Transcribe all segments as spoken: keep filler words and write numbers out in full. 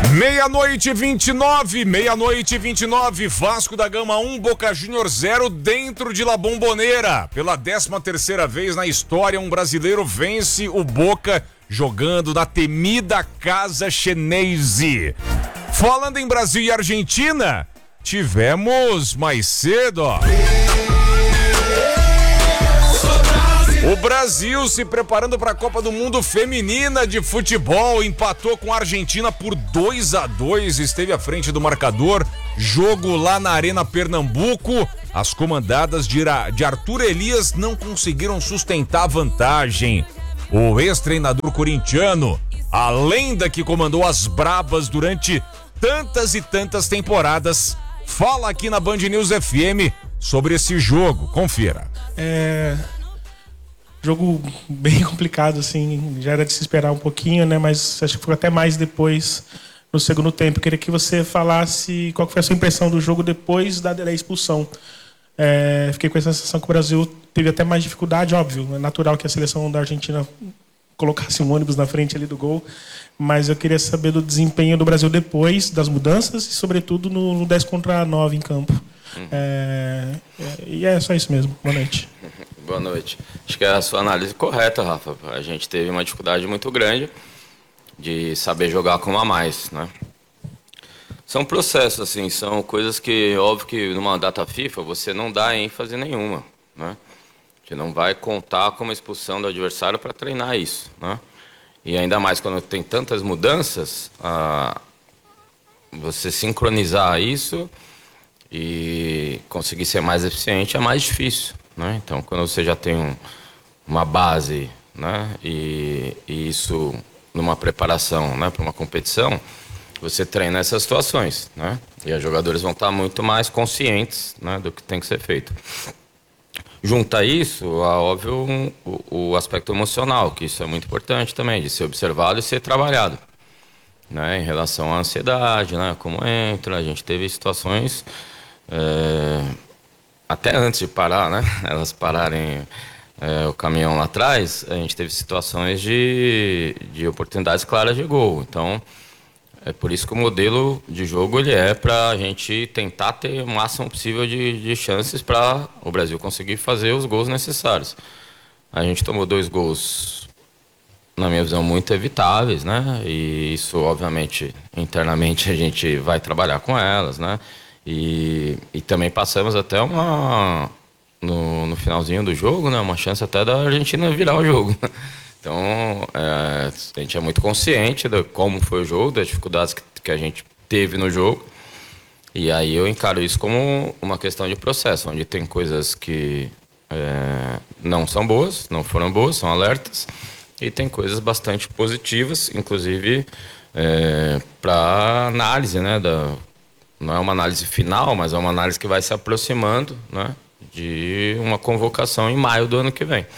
Meia-noite e vinte e nove, meia-noite e vinte e nove, Vasco da Gama um, Boca Juniors zero, dentro de La Bombonera. Pela décima terceira vez na história, um brasileiro vence o Boca jogando na temida Casa Xeneize. Falando em Brasil e Argentina, tivemos mais cedo, ó. O Brasil se preparando para a Copa do Mundo Feminina de Futebol, empatou com a Argentina por dois a dois, esteve à frente do marcador, jogo lá na Arena Pernambuco. As comandadas de, de Arthur Elias não conseguiram sustentar a vantagem. O ex-treinador corintiano, a lenda que comandou as Brabas durante tantas e tantas temporadas, fala aqui na Band News F M sobre esse jogo. Confira. É... Jogo bem complicado, assim, já era de se esperar um pouquinho, né? Mas acho que foi até mais depois, no segundo tempo. Eu queria que você falasse qual foi a sua impressão do jogo depois da, da expulsão. É, fiquei com essa sensação que o Brasil teve até mais dificuldade, óbvio. É natural que a seleção da Argentina colocasse um ônibus na frente ali do gol. Mas eu queria saber do desempenho do Brasil depois das mudanças e, sobretudo, no, no dez contra nove em campo. Uhum. É, é, e é só isso mesmo. Boa noite. Boa noite. Acho que é a sua análise correta, Rafa. A gente teve uma dificuldade muito grande de saber jogar com a mais, né? São processos, assim, são coisas que, óbvio que numa data FIFA você não dá ênfase nenhuma, né? Você não vai contar com uma expulsão do adversário para treinar isso, né? E ainda mais quando tem tantas mudanças, ah, você sincronizar isso e conseguir ser mais eficiente é mais difícil, né? Então, quando você já tem um, uma base, né, e, e isso numa preparação, né, para uma competição, você treina essas situações, né? E os jogadores vão estar muito mais conscientes, né, do que tem que ser feito. Junta isso, a, óbvio, um, o, o aspecto emocional, que isso é muito importante também, de ser observado e ser trabalhado, né, em relação à ansiedade, né, como entra. A gente teve situações... É, até antes de parar, né? Elas pararem é, o caminhão lá atrás, a gente teve situações de, de oportunidades claras de gol. Então, é por isso que o modelo de jogo ele é para a gente tentar ter o máximo possível de, de chances para o Brasil conseguir fazer os gols necessários. A gente tomou dois gols, na minha visão, muito evitáveis, né? E isso, obviamente, internamente a gente vai trabalhar com elas, né? E, e também passamos até uma, no, no finalzinho do jogo, né, uma chance até da Argentina virar o jogo. Então, é, a gente é muito consciente de como foi o jogo, das dificuldades que, que a gente teve no jogo. E aí eu encaro isso como uma questão de processo, onde tem coisas que é, não são boas, não foram boas, são alertas. E tem coisas bastante positivas, inclusive é, para análise, né, da... Não é uma análise final, mas é uma análise que vai se aproximando, né, de uma convocação em maio do ano que vem.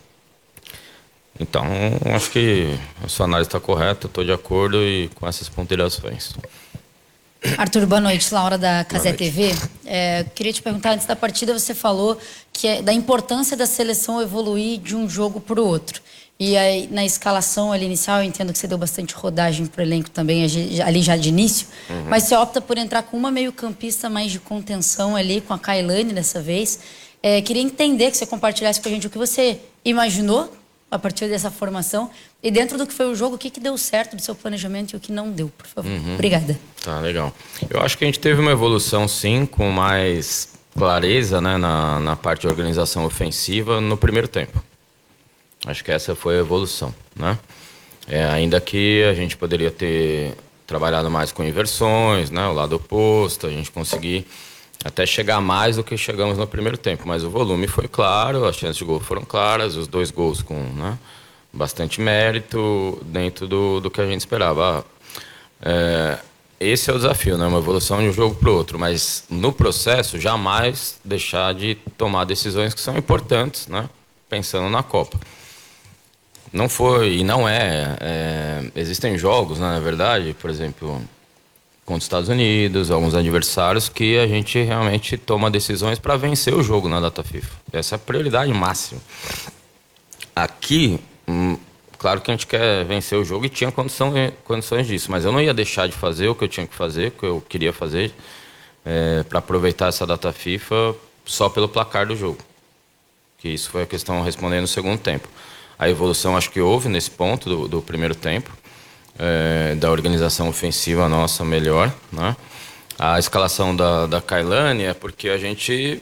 Então, acho que a sua análise está correta, estou de acordo e com essas ponderações. Arthur, boa noite. Laura da Cazé T V. É, queria te perguntar, antes da partida você falou que é da importância da seleção evoluir de um jogo para o outro. E aí, na escalação ali inicial, eu entendo que você deu bastante rodagem pro elenco também, ali já de início. Uhum. Mas você opta por entrar com uma meio-campista mais de contenção ali, com a Kailane dessa vez. É, queria entender, que você compartilhasse com a gente o que você imaginou a partir dessa formação. E dentro do que foi o jogo, o que, que deu certo do seu planejamento e o que não deu, por favor. Uhum. Obrigada. Tá, legal. Eu acho que a gente teve uma evolução, sim, com mais clareza, né, na, na parte de organização ofensiva no primeiro tempo. Acho que essa foi a evolução, né? É, ainda que a gente poderia ter trabalhado mais com inversões, né? O lado oposto, a gente conseguir até chegar mais do que chegamos no primeiro tempo. Mas o volume foi claro, as chances de gol foram claras, os dois gols com, né, bastante mérito dentro do, do que a gente esperava. É, esse é o desafio, né? Uma evolução de um jogo para o outro. Mas no processo, jamais deixar de tomar decisões que são importantes, né? Pensando na Copa. Não foi e não é, é. Existem jogos, né, na verdade, por exemplo, contra os Estados Unidos, alguns adversários, que a gente realmente toma decisões para vencer o jogo na data FIFA. Essa é a prioridade máxima. Aqui, hum, claro que a gente quer vencer o jogo e tinha condição, condições disso, mas eu não ia deixar de fazer o que eu tinha que fazer, o que eu queria fazer, é, para aproveitar essa data FIFA só pelo placar do jogo. Que isso foi a questão respondendo no segundo tempo. A evolução acho que houve nesse ponto do, do primeiro tempo, é, da organização ofensiva nossa melhor, né? A escalação da, da Kailane é porque a gente,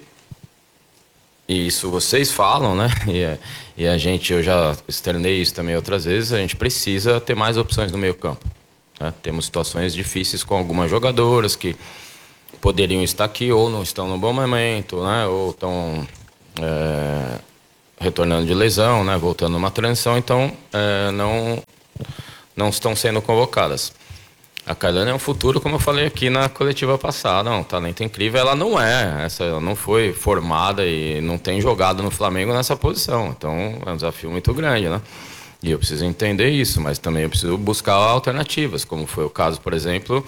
e isso vocês falam, né? E, e a gente, eu já externei isso também outras vezes, a gente precisa ter mais opções no meio campo, né? Temos situações difíceis com algumas jogadoras que poderiam estar aqui ou não estão no bom momento, né? Ou estão é, retornando de lesão, né? Voltando numa transição, então é, não, não estão sendo convocadas. A Kailane é um futuro, como eu falei aqui na coletiva passada, um talento incrível. Ela não é, essa, ela não foi formada e não tem jogado no Flamengo nessa posição. Então é um desafio muito grande, né? E eu preciso entender isso, mas também eu preciso buscar alternativas, como foi o caso, por exemplo,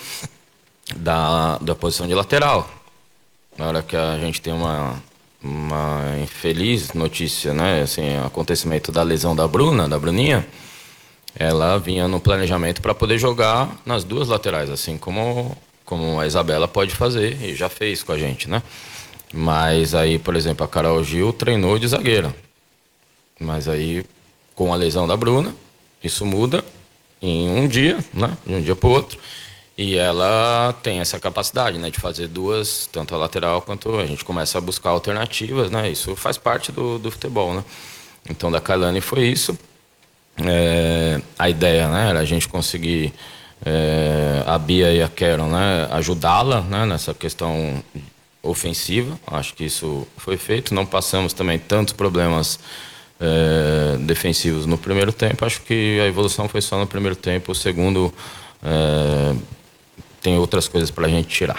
da, da posição de lateral. Na hora que a gente tem uma, uma infeliz notícia, né? Assim, acontecimento da lesão da Bruna, da Bruninha, ela vinha no planejamento para poder jogar nas duas laterais, assim como, como a Isabela pode fazer e já fez com a gente, né? Mas aí, por exemplo, a Carol Gil treinou de zagueira. Mas aí, com a lesão da Bruna, isso muda em um dia, né? De um dia para o outro. E ela tem essa capacidade, né? De fazer duas, tanto a lateral quanto a gente começa a buscar alternativas, né? Isso faz parte do, do futebol, né? Então, da Kailane foi isso. É, a ideia, né, era a gente conseguir é, a Bia e a Karen, né, ajudá-la, né, nessa questão ofensiva. Acho que isso foi feito. Não passamos também tantos problemas é, defensivos no primeiro tempo. Acho que a evolução foi só no primeiro tempo. O segundo é, tem outras coisas para a gente tirar.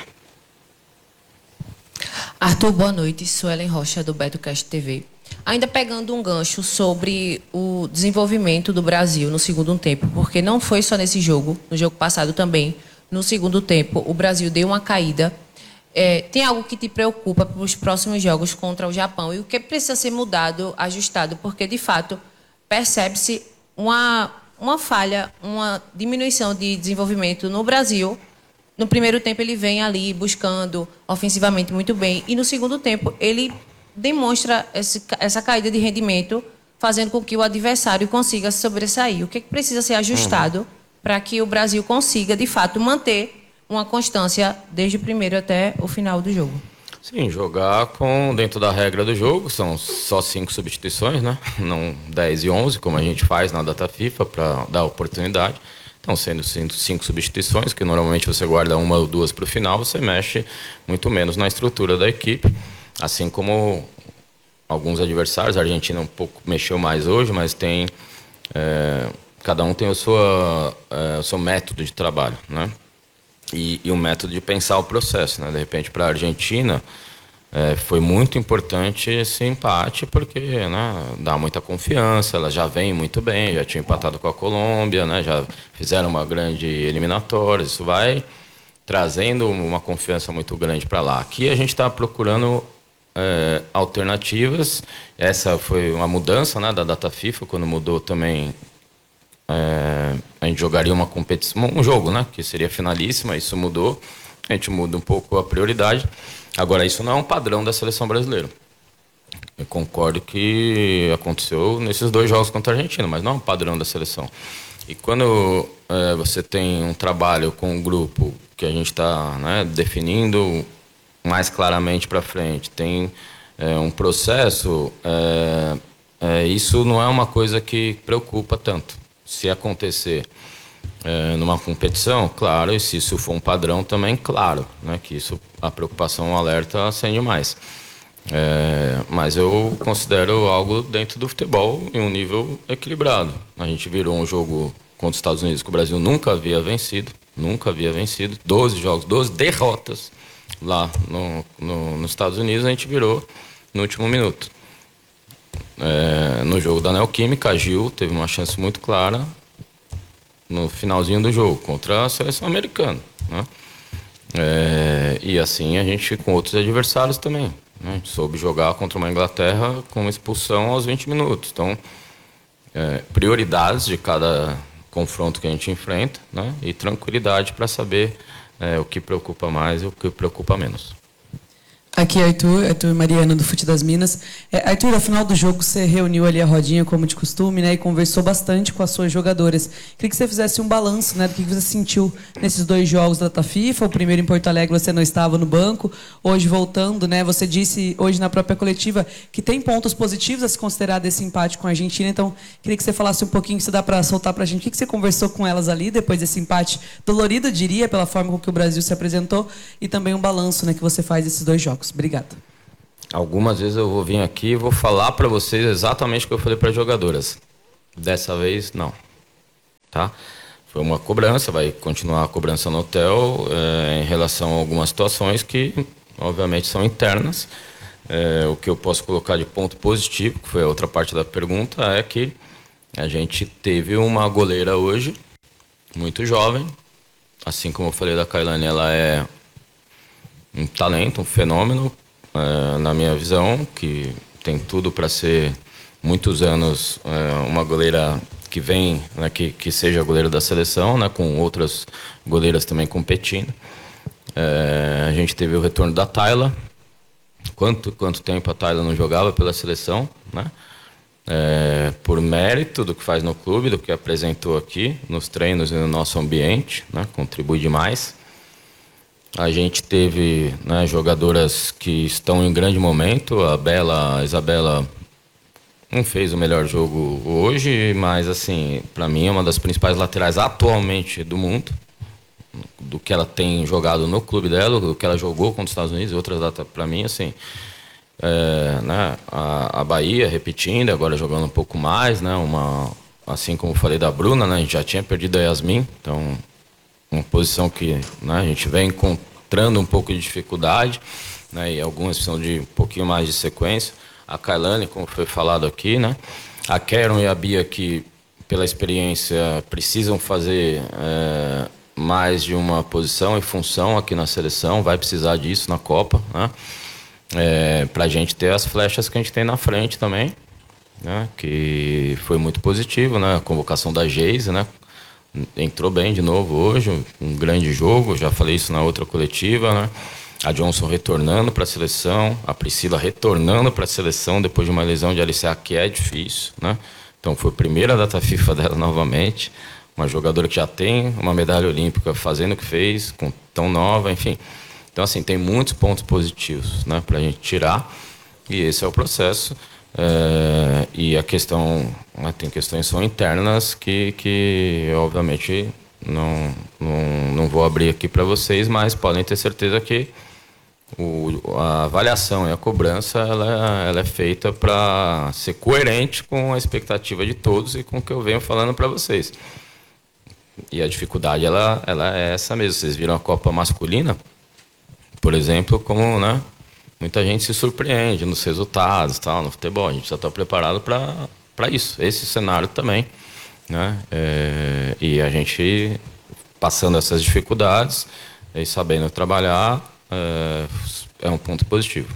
Arthur, boa noite. Suelen Rocha, do BetoCast T V. Ainda pegando um gancho sobre o desenvolvimento do Brasil no segundo tempo, porque não foi só nesse jogo, no jogo passado também, no segundo tempo, o Brasil deu uma caída. É, tem algo que te preocupa para os próximos jogos contra o Japão e o que precisa ser mudado, ajustado, porque, de fato, percebe-se uma, uma falha, uma diminuição de desenvolvimento no Brasil. No primeiro tempo, ele vem ali buscando ofensivamente muito bem e, no segundo tempo, ele demonstra esse, essa caída de rendimento, fazendo com que o adversário consiga sobressair. O que, é que precisa ser ajustado uhum. para que o Brasil consiga, de fato, manter uma constância desde o primeiro até o final do jogo? Sim, jogar com dentro da regra do jogo, são só cinco substituições, né? Não dez e onze, como a gente faz na data FIFA, para dar oportunidade. Então, sendo cinco substituições, que normalmente você guarda uma ou duas para o final, você mexe muito menos na estrutura da equipe. Assim como alguns adversários, a Argentina um pouco mexeu mais hoje, mas tem é, cada um tem o, sua, é, o seu método de trabalho, né? E, e um método de pensar o processo, né? De repente, para a Argentina, é, foi muito importante esse empate, porque, né, dá muita confiança, ela já vem muito bem, já tinha empatado com a Colômbia, né? Já fizeram uma grande eliminatória, isso vai trazendo uma confiança muito grande para lá. Aqui a gente está procurando É, alternativas. Essa foi uma mudança, né, da data FIFA, quando mudou também, é, a gente jogaria uma competição, um jogo, né, que seria finalíssima, isso mudou, a gente muda um pouco a prioridade. Agora, isso não é um padrão da seleção brasileira. Eu concordo que aconteceu nesses dois jogos contra a Argentina, mas não é um padrão da seleção. E quando é, você tem um trabalho com um grupo que a gente está, né, definindo mais claramente para frente, tem é, um processo, é, é, isso não é uma coisa que preocupa tanto. Se acontecer é, numa competição, claro, e se isso for um padrão também, claro, né, que isso, a preocupação, o alerta acende mais. É, mas eu considero algo dentro do futebol em um nível equilibrado. A gente virou um jogo contra os Estados Unidos que o Brasil nunca havia vencido, nunca havia vencido, doze jogos, doze derrotas. Lá no, no, nos Estados Unidos, a gente virou no último minuto. É, no jogo da Neoquímica, a Gil teve uma chance muito clara no finalzinho do jogo contra a seleção americana, né? É, e assim a gente com outros adversários também, né? A gente soube jogar contra uma Inglaterra com uma expulsão aos vinte minutos. Então, é, prioridades de cada confronto que a gente enfrenta, né? E tranquilidade para saber é, o que preocupa mais e o que preocupa menos. Aqui é Arthur, Arthur Mariano do Fute das Minas. É, Arthur, ao final do jogo você reuniu ali a rodinha como de costume, né, e conversou bastante com as suas jogadoras. Queria que você fizesse um balanço, né, do que você sentiu nesses dois jogos da Data FIFA. O primeiro em Porto Alegre você não estava no banco, hoje voltando, né, você disse hoje na própria coletiva que tem pontos positivos a se considerar desse empate com a Argentina. Então, queria que você falasse um pouquinho, se dá para soltar para a gente, o que você conversou com elas ali depois desse empate dolorido, eu diria, pela forma com que o Brasil se apresentou, e também um balanço, né, que você faz desses dois jogos. Obrigada. Algumas vezes eu vou vir aqui e vou falar para vocês exatamente o que eu falei para as jogadoras. Dessa vez, não. Tá? Foi uma cobrança, vai continuar a cobrança no hotel é, em relação a algumas situações que, obviamente, são internas. É, o que eu posso colocar de ponto positivo, que foi a outra parte da pergunta, é que a gente teve uma goleira hoje, muito jovem. Assim como eu falei da Kailane, ela é um talento, um fenômeno, é, na minha visão, que tem tudo para ser muitos anos é, uma goleira que vem, né, que, que seja goleira da seleção, né, com outras goleiras também competindo. É, a gente teve o retorno da Tayla. Quanto, quanto tempo a Tayla não jogava pela seleção, né? É, por mérito do que faz no clube, do que apresentou aqui nos treinos e no nosso ambiente, né, contribui demais. A gente teve, né, jogadoras que estão em grande momento. A Bela, a Isabela não fez o melhor jogo hoje, mas assim, para mim é uma das principais laterais atualmente do mundo, do que ela tem jogado no clube dela, do que ela jogou contra os Estados Unidos e outras datas. Para mim, assim, é, né, a, a Bahia repetindo, agora jogando um pouco mais, né, uma, assim como eu falei da Bruna, né, a gente já tinha perdido a Yasmin, então uma posição que, né, a gente vem encontrando um pouco de dificuldade, né, e algumas precisam de um pouquinho mais de sequência. A Kailane, como foi falado aqui, né, a Karen e a Bia, que pela experiência precisam fazer é, mais de uma posição e função aqui na seleção, vai precisar disso na Copa, né, é, para a gente ter as flechas que a gente tem na frente também, né, que foi muito positivo, né, a convocação da Geise, né, entrou bem de novo hoje, um grande jogo, já falei isso na outra coletiva, né? A Johnson retornando para a seleção, a Priscila retornando para a seleção depois de uma lesão de L C A que é difícil, né? Então foi a primeira data FIFA dela novamente, uma jogadora que já tem uma medalha olímpica fazendo o que fez, com tão nova, enfim. Então assim, tem muitos pontos positivos, né, para a gente tirar, e esse é o processo. É, e a questão, né, tem questões são internas que, que obviamente não, não, não vou abrir aqui para vocês, mas podem ter certeza que o, a avaliação e a cobrança ela, ela é feita para ser coerente com a expectativa de todos e com o que eu venho falando para vocês. E a dificuldade ela, ela é essa mesmo. Vocês viram a Copa masculina, por exemplo, como, né, muita gente se surpreende nos resultados, tal, no futebol. A gente já está preparado para isso, esse cenário também, né? É, e a gente passando essas dificuldades e sabendo trabalhar é, é um ponto positivo.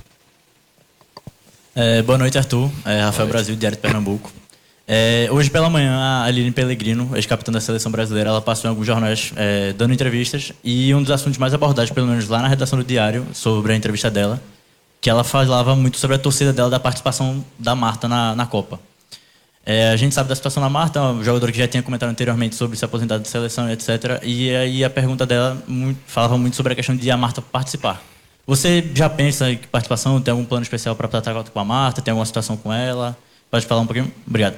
É, boa noite, Arthur. É, Rafael Brasil, Diário de Pernambuco. É, hoje pela manhã, a Aline Pellegrino, ex-capitã da seleção brasileira, ela passou em alguns jornais é, dando entrevistas, e um dos assuntos mais abordados, pelo menos lá na redação do Diário, sobre a entrevista dela, que ela falava muito sobre a torcida dela, da participação da Marta na, na Copa. É, a gente sabe da situação da Marta, uma jogadora que já tinha comentado anteriormente sobre se aposentar de seleção, etcétera. E aí a pergunta dela muito, falava muito sobre a questão de a Marta participar. Você já pensa em participação? Tem algum plano especial para tratar com a Marta? Tem alguma situação com ela? Pode falar um pouquinho? Obrigado.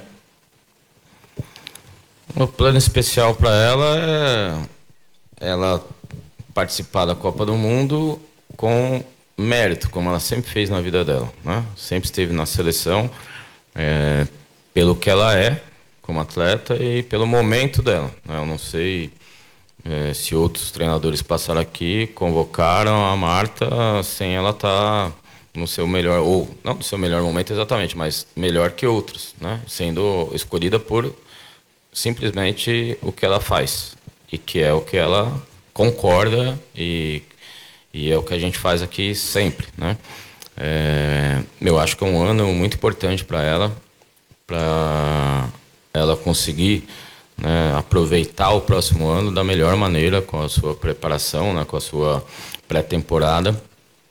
O plano especial para ela é ela participar da Copa do Mundo com mérito, como ela sempre fez na vida dela, né? Sempre esteve na seleção, é, pelo que ela é como atleta e pelo momento dela, né? Eu não sei é, se outros treinadores passaram aqui, convocaram a Marta sem ela estar no seu melhor, ou não no seu melhor momento exatamente, mas melhor que outros, né? Sendo escolhida por simplesmente o que ela faz, e que é o que ela concorda, e, e é o que a gente faz aqui sempre, né? É, eu acho que é um ano muito importante para ela, para ela conseguir, né, aproveitar o próximo ano da melhor maneira, com a sua preparação, né, com a sua pré-temporada,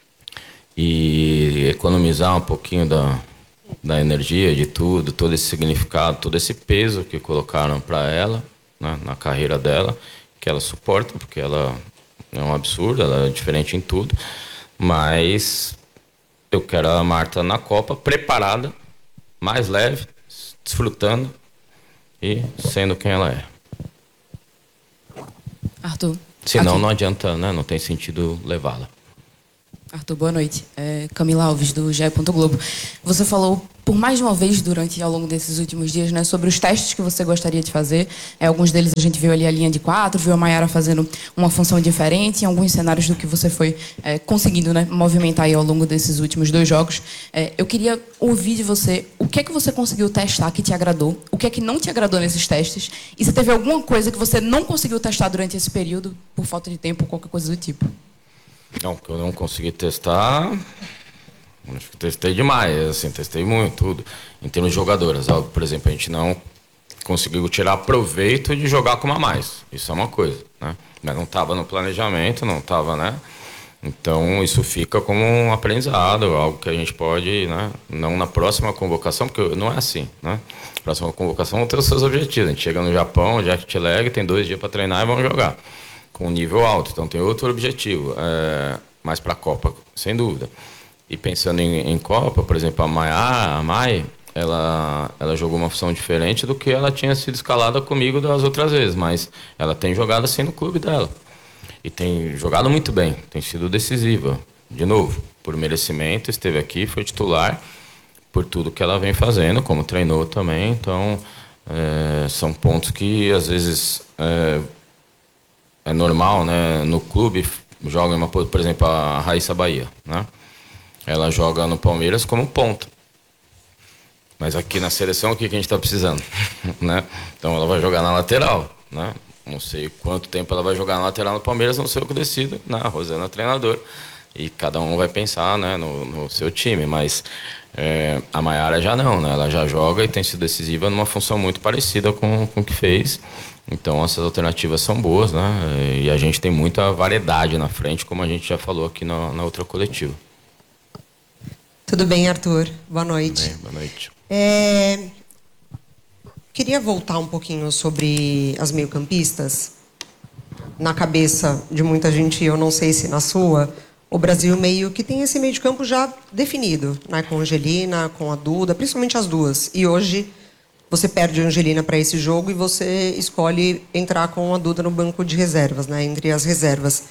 e economizar um pouquinho da, da energia, de tudo, todo esse significado, todo esse peso que colocaram para ela, né, na carreira dela, que ela suporta, porque ela é um absurdo, ela é diferente em tudo, mas eu quero a Marta na Copa preparada, mais leve, desfrutando e sendo quem ela é. Arthur. Senão aqui. não adianta, né? Não tem sentido levá-la. Arthur, boa noite. É Camila Alves, do G E. Globo. Você falou por mais de uma vez durante ao longo desses últimos dias, né, sobre os testes que você gostaria de fazer. É, alguns deles a gente viu ali a linha de quatro, viu a Mayara fazendo uma função diferente, em alguns cenários do que você foi é, conseguindo, né, movimentar aí ao longo desses últimos dois jogos. É, eu queria ouvir de você o que é que você conseguiu testar que te agradou, o que é que não te agradou nesses testes, e se teve alguma coisa que você não conseguiu testar durante esse período, por falta de tempo ou qualquer coisa do tipo. Não, que eu não consegui testar, acho que testei demais, assim, testei muito, tudo. Em termos de jogadoras, algo, por exemplo, a gente não conseguiu tirar proveito de jogar com uma mais, isso é uma coisa, né? Mas não estava no planejamento, não estava, né? Então isso fica como um aprendizado, algo que a gente pode, né? Não na próxima convocação, porque não é assim, né? Próxima convocação vão ter os seus objetivos, a gente chega no Japão, jet lag, tem dois dias para treinar e vamos jogar. Com um nível alto, então tem outro objetivo, é, mais para a Copa, sem dúvida. E pensando em, em Copa, por exemplo, a Maiá, a Mai, ela, ela jogou uma função diferente do que ela tinha sido escalada comigo das outras vezes, mas ela tem jogado assim no clube dela. E tem jogado muito bem, tem sido decisiva. De novo, por merecimento, esteve aqui, foi titular, por tudo que ela vem fazendo, como treinou também. Então, é, são pontos que, às vezes... É, É normal, né? No clube, joga uma, por exemplo, a Raíssa Bahia, né? Ela joga no Palmeiras como ponta. Mas aqui na seleção, o que a gente está precisando? Né? Então ela vai jogar na lateral, né? Não sei quanto tempo ela vai jogar na lateral no Palmeiras, não sei o que eu decido, né? A Rosana é treinador. E cada um vai pensar, né, no, no seu time. Mas é, a Mayara já não, né? Ela já joga e tem sido decisiva numa função muito parecida com, com o que fez. Então essas alternativas são boas, né? E a gente tem muita variedade na frente, como a gente já falou aqui na, na outra coletiva. Tudo bem, Arthur? Boa noite. Bem, boa noite. É... Queria voltar um pouquinho sobre as meio-campistas. Na cabeça de muita gente, eu não sei se na sua, o Brasil meio que tem esse meio de campo já definido, né? Com a Angelina, com a Duda, principalmente as duas. E hoje você perde a Angelina para esse jogo e você escolhe entrar com a Duda no banco de reservas, né? Entre as reservas.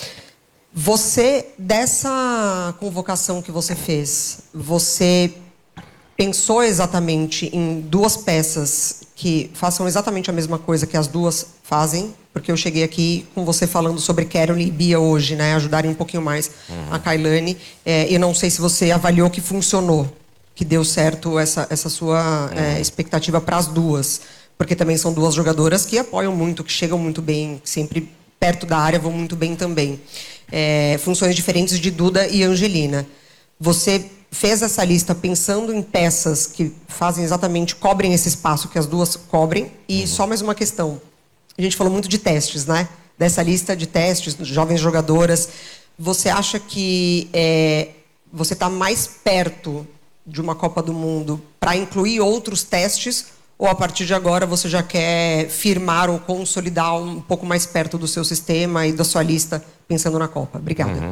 Você, dessa convocação que você fez, você pensou exatamente em duas peças que façam exatamente a mesma coisa que as duas fazem? Porque eu cheguei aqui com você falando sobre Caroline e Bia hoje, né? Ajudarem um pouquinho mais uhum. a Kailane. É, eu não sei se você avaliou que funcionou, que deu certo essa, essa sua uhum. é, expectativa para as duas. Porque também são duas jogadoras que apoiam muito, que chegam muito bem, sempre perto da área, vão muito bem também. É, funções diferentes de Duda e Angelina. Você fez essa lista pensando em peças que fazem exatamente, cobrem esse espaço que as duas cobrem. E uhum. só mais uma questão. A gente falou muito de testes, né? Dessa lista de testes, jovens jogadoras. Você acha que é, você está mais perto de uma Copa do Mundo para incluir outros testes? Ou a partir de agora você já quer firmar ou consolidar um pouco mais perto do seu sistema e da sua lista, pensando na Copa? Obrigada. Uhum.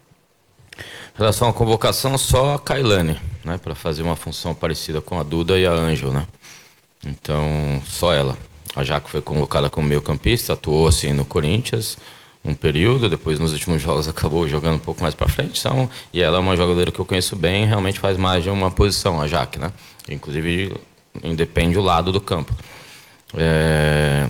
Em relação à convocação, só a Kailane, né, para fazer uma função parecida com a Duda e a Ângel, né? Então, só ela. A Jaque foi convocada como meio-campista, atuou assim no Corinthians um período, depois nos últimos jogos acabou jogando um pouco mais para frente, então, e ela é uma jogadora que eu conheço bem, realmente faz mais de uma posição, a Jaque, né? Inclusive, independe o lado do campo. É...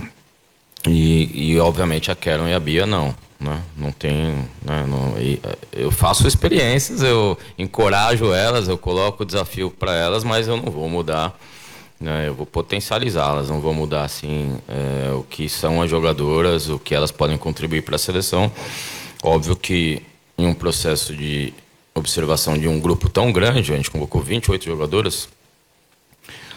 E, e, obviamente, a Karen e a Bia não. Né? Não tem, né? Não, eu faço experiências, eu encorajo elas, eu coloco o desafio para elas, mas eu não vou mudar, né? Eu vou potencializá-las, não vou mudar assim é, o que são as jogadoras, o que elas podem contribuir para a seleção. Óbvio que em um processo de observação de um grupo tão grande, a gente convocou vinte e oito jogadoras,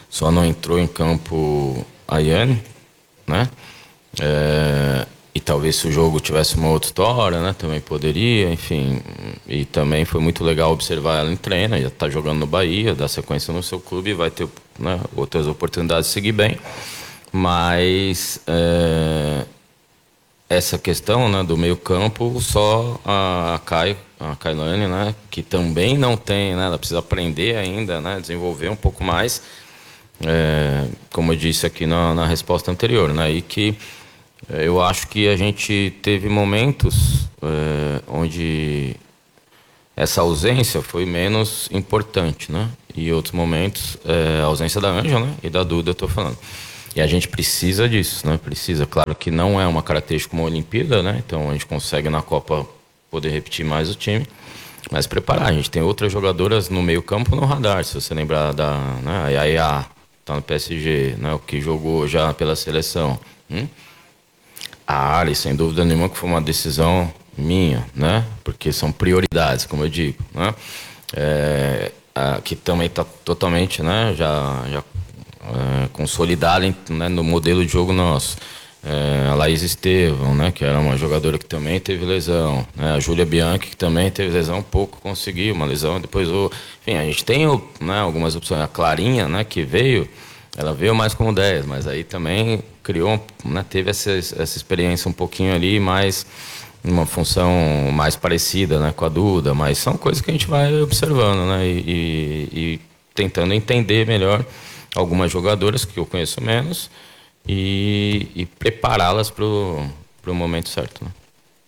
só não entrou em campo a Yane, né? É, e talvez se o jogo tivesse uma outra história, né? Também poderia, enfim. E também foi muito legal observar ela em treino, já está jogando no Bahia, dá sequência no seu clube e vai ter, né, outras oportunidades de seguir bem. Mas é, essa questão, né, do meio campo, só a Kai, a Kailane, né, que também não tem, né, ela precisa aprender ainda, né, desenvolver um pouco mais, é, como eu disse aqui na, na resposta anterior, né, e que eu acho que a gente teve momentos é, onde essa ausência foi menos importante, né, e outros momentos, é, a ausência da Ângela, né, e da Duda, eu estou falando. E a gente precisa disso, né? Precisa. Claro que não é uma característica como a Olimpíada, né? Então a gente consegue na Copa poder repetir mais o time, mas preparar. A gente tem outras jogadoras no meio campo no radar. Se você lembrar da, né? A Yaya tá no P S G, né? O que jogou já pela seleção. Hum? A Ari, sem dúvida nenhuma, que foi uma decisão minha, né? Porque são prioridades, como eu digo, né? É, a, que também está totalmente, né? Já, já É, consolidada, né, no modelo de jogo nosso. É, a Laís Estevão, né, que era uma jogadora que também teve lesão, né, a Júlia Bianchi, que também teve lesão, um pouco conseguiu uma lesão, depois o, enfim, a gente tem, né, algumas opções. A Clarinha, né, que veio, ela veio mais como dez, mas aí também criou, né, teve essa, essa experiência um pouquinho ali, mais uma função mais parecida, né, com a Duda, mas são coisas que a gente vai observando, né, e, e, e tentando entender melhor algumas jogadoras que eu conheço menos e, e prepará-las para o momento certo, né?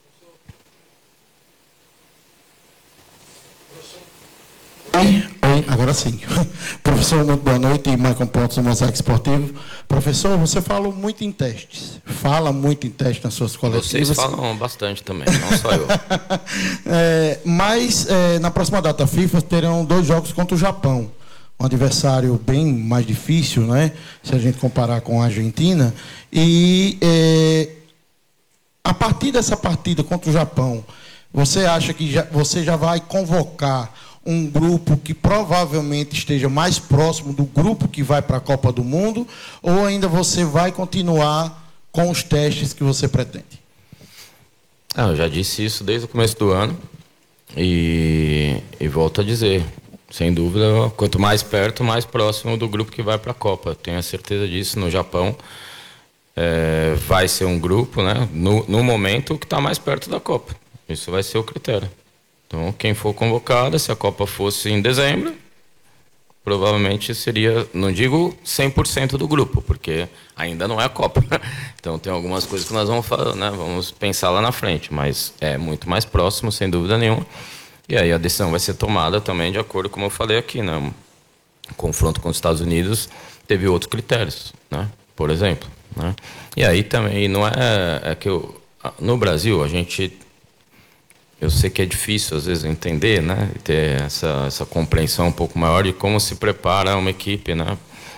Oi, oi, agora sim. Professor, muito boa noite. Maicon Pontes, do Mosaico Esportivo. Professor, você falou muito em testes. Fala muito em testes nas suas coletivas. Vocês falam bastante também, não só eu. é, mas, é, na próxima data FIFA, terão dois jogos contra o Japão. Um adversário bem mais difícil, né? Se a gente comparar com a Argentina. E é, a partir dessa partida contra o Japão, você acha que já, você já vai convocar um grupo que provavelmente esteja mais próximo do grupo que vai para a Copa do Mundo, ou ainda você vai continuar com os testes que você pretende? Ah, eu já disse isso desde o começo do ano e, e volto a dizer. Sem dúvida, quanto mais perto, mais próximo do grupo que vai para a Copa. Tenho a certeza disso. No Japão é, vai ser um grupo, né, no, no momento que está mais perto da Copa. Isso vai ser o critério. Então, quem for convocado, se a Copa fosse em dezembro, provavelmente seria, não digo cem por cento do grupo, porque ainda não é a Copa. Então, tem algumas coisas que nós vamos, né, vamos pensar lá na frente, mas é muito mais próximo, sem dúvida nenhuma. E aí a decisão vai ser tomada também de acordo, como eu falei aqui, né? O confronto com os Estados Unidos teve outros critérios, né? Por exemplo, né? E aí também não é, é que eu, no Brasil a gente, eu sei que é difícil às vezes entender, né? Ter essa, essa compreensão um pouco maior de como se prepara uma equipe, né?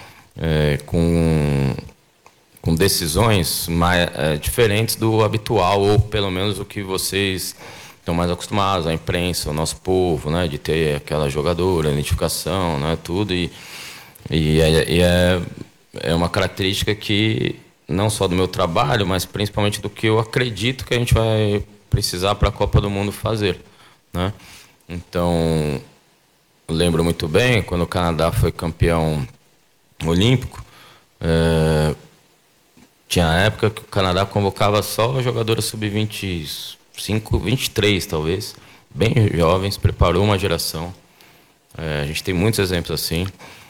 É, com, com decisões mais, é, diferentes do habitual, ou pelo menos o que vocês estão mais acostumados, a imprensa, o nosso povo, né, de ter aquela jogadora, identificação, né, tudo, e, e, é, e é, é uma característica que, não só do meu trabalho, mas principalmente do que eu acredito que a gente vai precisar para a Copa do Mundo fazer, né. Então, eu lembro muito bem, quando o Canadá foi campeão olímpico, é, tinha a época que o Canadá convocava só jogadoras sub vinte e cinco, vinte e três talvez, bem jovens, preparou uma geração. É, a gente tem muitos exemplos assim.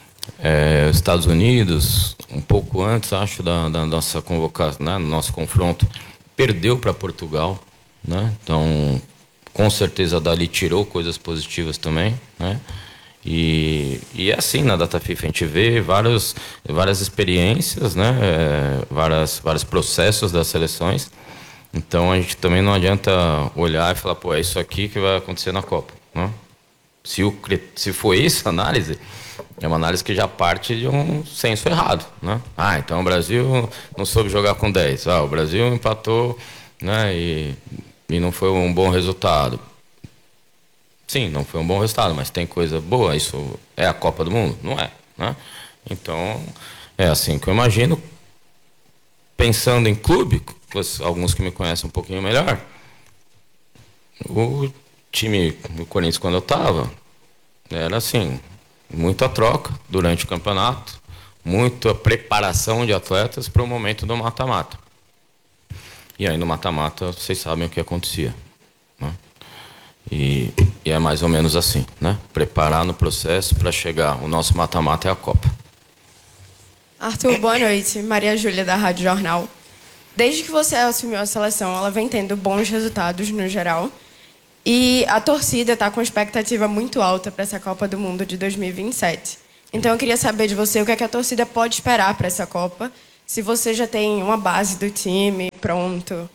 É, os Estados Unidos, um pouco antes, acho, da, da nossa convocação, né, no nosso confronto, perdeu para Portugal, né? Então, com certeza, dali tirou coisas positivas também, né? E, e é assim na data FIFA, a gente vê vários, várias experiências, né? É, várias, vários processos das seleções. Então a gente também não adianta olhar e falar, pô, é isso aqui que vai acontecer na Copa, né? Se, o, se for essa análise, é uma análise que já parte de um senso errado, né? Ah, então o Brasil não soube jogar com dez. Ah, o Brasil empatou, né, e, e não foi um bom resultado. Sim, não foi um bom resultado, mas tem coisa boa. Isso é a Copa do Mundo? Não é, né? Então, é assim que eu imagino. Pensando em clube, alguns que me conhecem um pouquinho melhor, o time do Corinthians, quando eu estava, era assim, muita troca durante o campeonato, muita preparação de atletas para o momento do mata-mata. E aí no mata-mata, vocês sabem o que acontecia, né? E, e é mais ou menos assim, né? Preparar no processo para chegar. O nosso mata-mata é a Copa. Arthur, boa noite. Maria Júlia, da Rádio Jornal. Desde que você assumiu a seleção, ela vem tendo bons resultados no geral. E a torcida está com expectativa muito alta para essa Copa do Mundo de dois mil e vinte e sete. Então eu queria saber de você o que é que a torcida pode esperar para essa Copa. Se você já tem uma base do time pronto.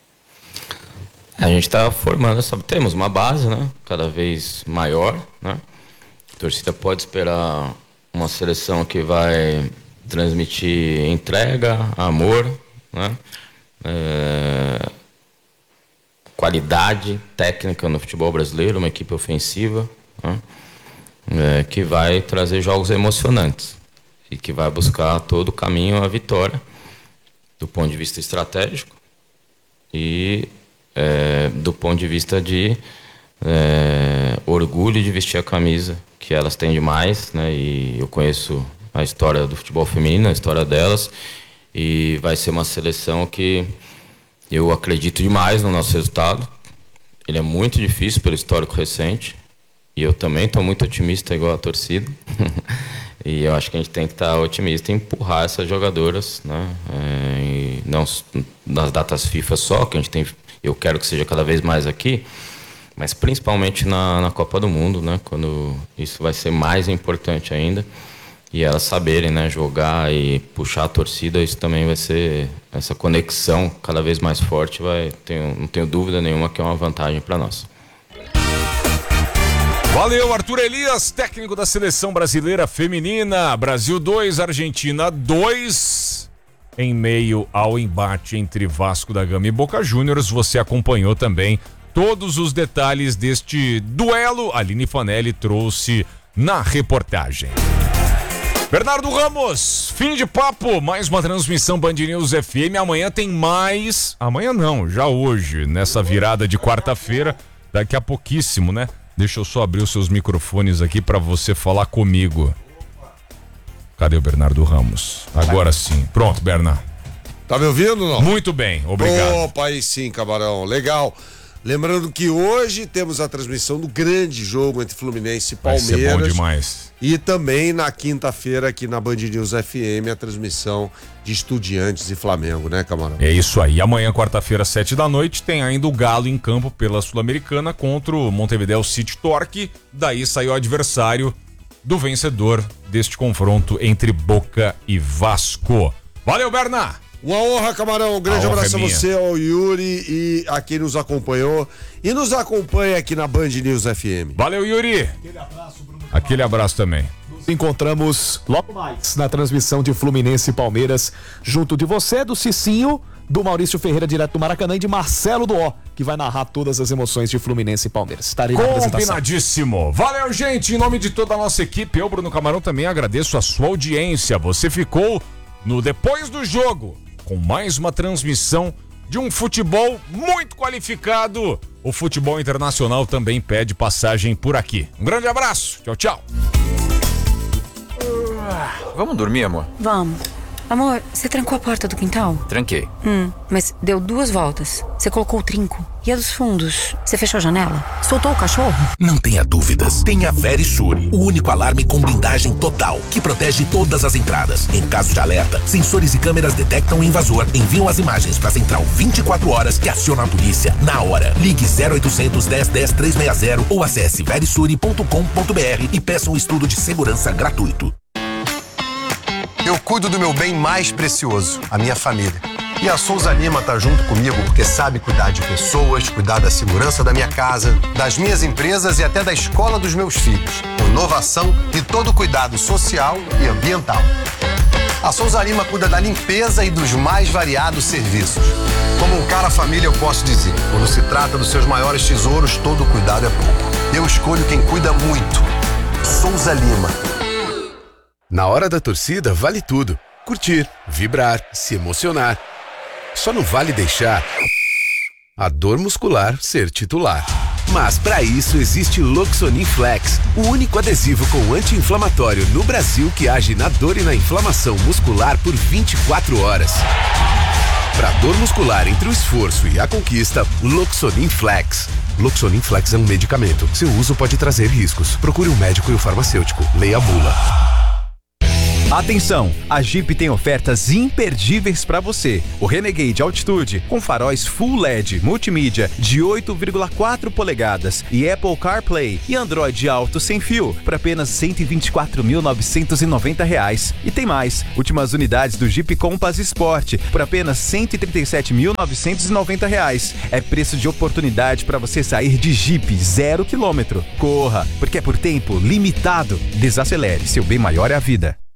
A gente está formando, sabe? Temos uma base, né? Cada vez maior, né? A torcida pode esperar uma seleção que vai transmitir entrega, amor, né? É... qualidade técnica no futebol brasileiro, uma equipe ofensiva, né? É, que vai trazer jogos emocionantes e que vai buscar todo o caminho à vitória do ponto de vista estratégico e é, do ponto de vista de é, orgulho de vestir a camisa que elas têm demais, né? E eu conheço a história do futebol feminino, a história delas, e vai ser uma seleção que eu acredito demais no nosso resultado. Ele é muito difícil pelo histórico recente e eu também estou muito otimista igual a torcida. E eu acho que a gente tem que estar otimista e empurrar essas jogadoras, né? É, e não nas datas FIFA só, que a gente tem, eu quero que seja cada vez mais aqui, mas principalmente na, na Copa do Mundo, né? Quando isso vai ser mais importante ainda. E elas saberem, né, jogar e puxar a torcida, isso também vai ser, essa conexão cada vez mais forte, vai, tenho, não tenho dúvida nenhuma que é uma vantagem para nós. Valeu, Arthur Elias, técnico da Seleção Brasileira Feminina. Brasil dois, Argentina dois. Em meio ao embate entre Vasco da Gama e Boca Juniors, você acompanhou também todos os detalhes deste duelo. Aline Fanelli trouxe na reportagem. Bernardo Ramos, fim de papo, mais uma transmissão Band News F M. Amanhã tem mais, amanhã não, já hoje, nessa virada de quarta-feira, daqui a pouquíssimo, né? Deixa eu só abrir os seus microfones aqui para você falar comigo. Cadê o Bernardo Ramos? Agora sim. Pronto, Bernardo. Tá me ouvindo, não? Muito bem, obrigado. Opa, aí sim, Camarão, legal. Lembrando que hoje temos a transmissão do grande jogo entre Fluminense e Palmeiras. Vai ser bom demais. E também na quinta-feira aqui na Band News F M a transmissão de Estudiantes e Flamengo, né, Camarão? É isso aí. Amanhã, quarta-feira, sete da noite, tem ainda o Galo em campo pela Sul-Americana contra o Montevideo City Torque. Daí saiu o adversário do vencedor deste confronto entre Boca e Vasco. Valeu, Bernard! Uma honra, Camarão. Um grande abraço a você, ao Yuri e a quem nos acompanhou. E nos acompanha aqui na Band News F M. Valeu, Yuri. Aquele abraço, Bruno. Aquele abraço também. Nos encontramos logo mais na transmissão de Fluminense e Palmeiras, junto de você, do Cicinho, do Maurício Ferreira, direto do Maracanã, e de Marcelo do O, que vai narrar todas as emoções de Fluminense e Palmeiras. Estarei na apresentação. Combinadíssimo. Valeu, gente. Em nome de toda a nossa equipe, eu, Bruno Camarão, também agradeço a sua audiência. Você ficou no Depois do Jogo, com mais uma transmissão de um futebol muito qualificado. O futebol internacional também pede passagem por aqui. Um grande abraço. Tchau, tchau. Vamos dormir, amor? Vamos. Amor, você trancou a porta do quintal? Tranquei. Hum, mas deu duas voltas. Você colocou o trinco. E a dos fundos? Você fechou a janela? Soltou o cachorro? Não tenha dúvidas. Tem a Verisure, o único alarme com blindagem total, que protege todas as entradas. Em caso de alerta, sensores e câmeras detectam o invasor, enviam as imagens para a central vinte e quatro horas que aciona a polícia na hora. Ligue zero oitocentos, dez, dez, trezentos e sessenta ou acesse verisure ponto com ponto br e peça um estudo de segurança gratuito. Eu cuido do meu bem mais precioso, a minha família. E a Souza Lima tá junto comigo porque sabe cuidar de pessoas, cuidar da segurança da minha casa, das minhas empresas e até da escola dos meus filhos. Com inovação e todo cuidado social e ambiental. A Souza Lima cuida da limpeza e dos mais variados serviços. Como um cara família, eu posso dizer, quando se trata dos seus maiores tesouros, todo cuidado é pouco. Eu escolho quem cuida muito. Souza Lima. Na hora da torcida, vale tudo. Curtir, vibrar, se emocionar. Só não vale deixar a dor muscular ser titular. Mas para isso existe Loxonin Flex, o único adesivo com anti-inflamatório no Brasil que age na dor e na inflamação muscular por vinte e quatro horas. Para dor muscular entre o esforço e a conquista, Loxonin Flex. Loxonin Flex é um medicamento. Seu uso pode trazer riscos. Procure um médico e o farmacêutico. Leia a bula. Atenção, a Jeep tem ofertas imperdíveis para você. O Renegade Altitude com faróis Full L E D multimídia de oito vírgula quatro polegadas e Apple CarPlay e Android Auto sem fio por apenas cento e vinte e quatro mil novecentos e noventa reais. E tem mais, últimas unidades do Jeep Compass Sport por apenas cento e trinta e sete mil novecentos e noventa reais. É preço de oportunidade para você sair de Jeep zero quilômetro. Corra, porque é por tempo limitado. Desacelere, seu bem maior é a vida.